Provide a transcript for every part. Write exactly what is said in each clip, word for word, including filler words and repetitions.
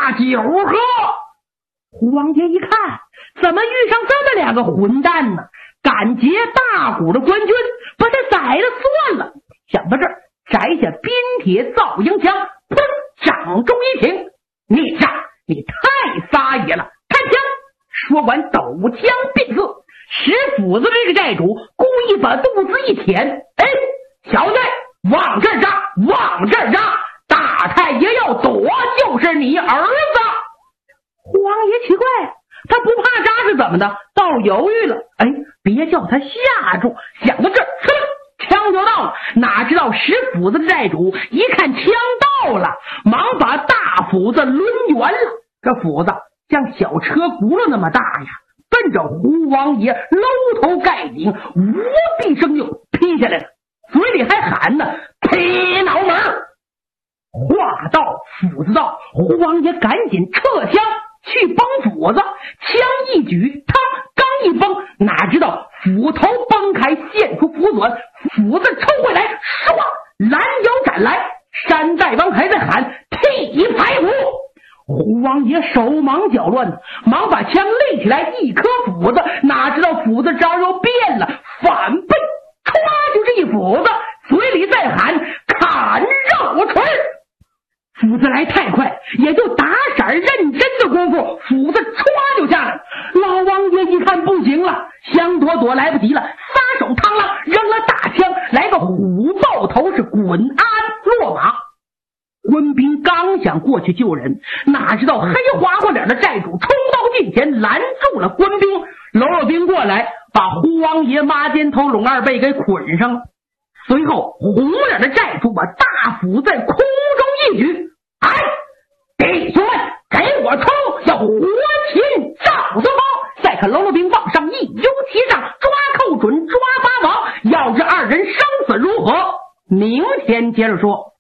那酒喝。胡王爷一看，怎么遇上这么两个混蛋呢？敢劫大股的官军，把他宰了算了。想到这儿，摘下冰铁造营枪，砰，掌中一挺，孽障，你太撒野了！开枪！说完，抖枪便刺。石斧子这个寨主故意把肚子一舔，哎，小子，往这儿扎，往这儿扎！大太爷要躲，就是你儿子。胡王爷奇怪，他不怕扎是怎么的？倒犹豫了，哎，别叫他吓住。想到这儿，枪就到了。哪知道石斧子的寨主一看枪到了，忙把大斧子抡圆了。这斧子像小车轱辘那么大呀，奔着胡王爷搂头盖顶，无地生就劈下来了，嘴里还喊呢：“劈脑门！”话到斧子到，胡王爷赶紧撤枪去崩斧子，枪一举，他刚一崩，哪知道斧头崩开，现出斧短，斧子抽回来，唰，拦腰斩来。山大王还在喊：“踢排骨！”胡王爷手忙脚乱的，忙把枪立起来，一颗斧子，哪知道斧子招又变了，反背，唰就是一斧子，嘴里在喊：“砍肉锤！”斧子来太快，也就打色认真的功夫，斧子唰就下来。老王爷一看不行了，想躲躲来不及了，撒手螳螂，扔了大枪，来个虎豹头，是滚鞍落马。官兵刚想过去救人，哪知道黑花花脸的寨主冲到近前，拦住了官兵。喽啰兵过来，把胡王爷马肩头龙二背给捆上了。随后红脸的寨主把大斧在空中一举，哎，弟兄们，给我冲！要活擒赵子龙！再看喽啰兵往上一拥其上，抓寇准，抓八王，要这二人生死如何？明天接着说。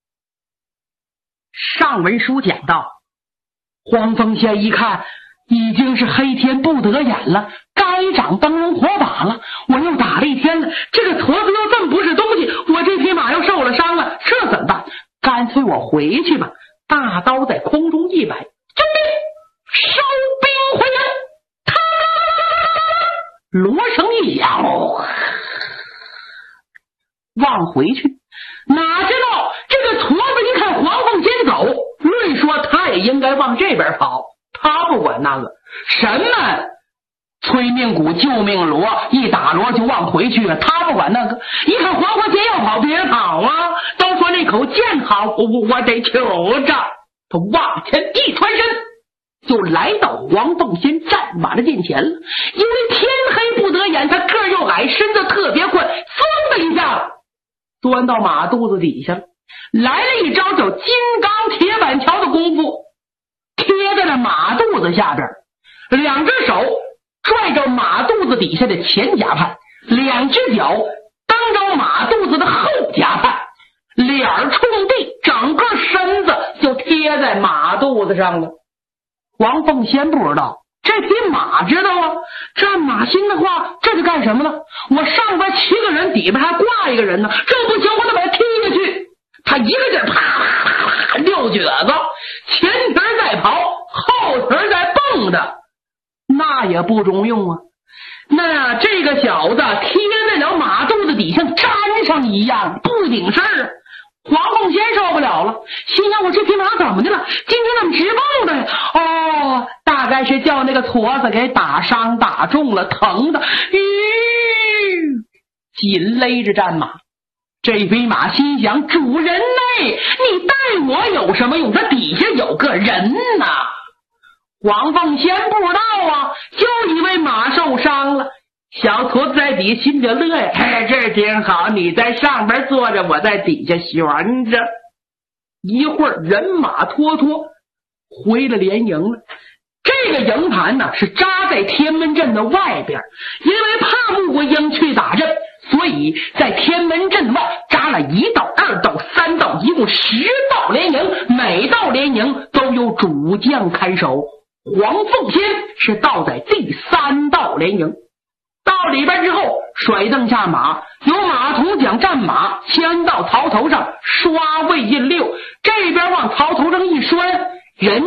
上文书讲到，黄凤仙一看已经是黑天不得眼了，该长灯笼火把了，我又打了一天了，这个矬子又这么不是东西，我这匹马又受了伤了，这怎么办？干脆我回去吧。大刀在空中一摆，军兵收兵回营，锣声一响，往回去。哪知道这个矬子一看黄凤仙走，论说他也应该往这边跑，他不管那个什么催命鼓救命锣，一打锣就往回去了，他不管那个。一看黄凤仙要跑，别跑啊，都说那口剑好，我我得求着。他往前一穿身，就来到黄凤仙战马的近前了。因为天黑不得眼，他个又矮，身子特别快，嗖的一下钻到马肚子底下了，来了一招叫金刚铁板桥的功夫，贴在了马肚子下边，两只手拽着马肚子底下的前甲畔，两只脚蹬着马肚子的后甲畔，脸儿冲地，整个身子就贴在马肚子上了。王凤仙不知道，这匹马知道啊，战马心的话，这是干什么呢？我上边七个人，底边还挂一个人呢，这不行，我得把他踢下去。他一个劲儿啪啪啪六蹶子，前蹄在跑，后蹄在蹦的，那也不中用啊。那这个小子贴在了马肚子底下，粘上一样，不顶事儿啊。黄凤仙受不了了，心想我这匹马怎么的了？今天怎么直蹦的呀？哦，大概是叫那个矬子给打伤打中了，疼的，吁，紧勒着战马。这匹马心想，主人呢？你带我有什么用？这底下有个人呐。黄凤仙不知道啊，就以为马受伤了。小矬子在底下心着乐呀，哎，这挺好，你在上边坐着，我在底下悬着。一会儿人马拖拖回了连营了。这个营盘呢是扎在天门阵的外边，因为怕穆桂英去打阵，所以在天门阵外扎了一道、二道、三道，一共十道连营，每道连营都有主将看守。黄凤仙是到在第三道连营。到里边之后，甩蹬下马，由马童将战马牵到槽头上，刷位印六，这边往槽头上一拴，人